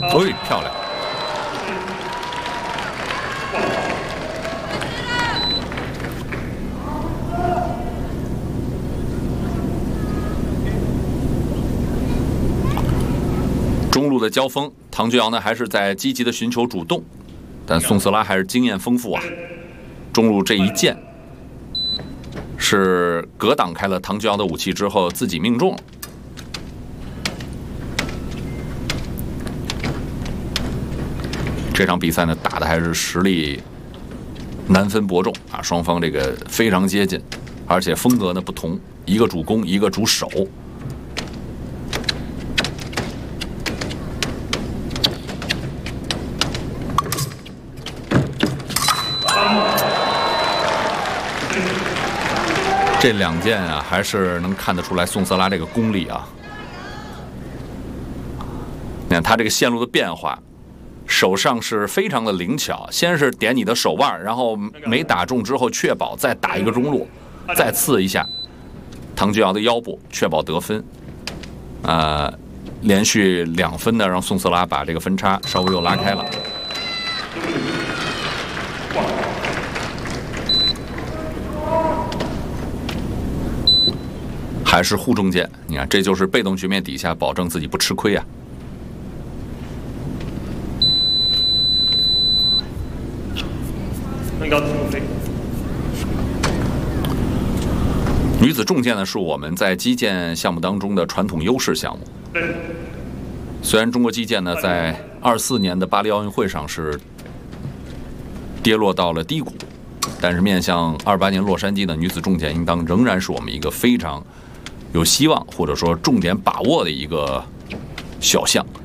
哎，漂亮！中路的交锋，唐居尧呢还是在积极的寻求主动，但宋瑟拉还是经验丰富啊。中路这一剑是格挡开了唐居尧的武器之后，自己命中了。这场比赛呢，打的还是实力难分伯仲啊，双方这个非常接近，而且风格呢不同，一个主攻，一个主守。这两剑啊，还是能看得出来宋瑟拉这个功力啊。你看他这个线路的变化。手上是非常的灵巧，先是点你的手腕，然后没打中之后确保再打一个中路，再刺一下唐居尧的腰部，确保得分。连续2分呢，让宋瑟拉把这个分差稍微又拉开了。还是护中剑，你看这就是被动局面底下保证自己不吃亏啊。女子重剑呢，是我们在击剑项目当中的传统优势项目。虽然中国击剑呢，在24年的巴黎奥运会上是跌落到了低谷，但是面向28年洛杉矶的女子重剑，应当仍然是我们一个非常有希望或者说重点把握的一个小项。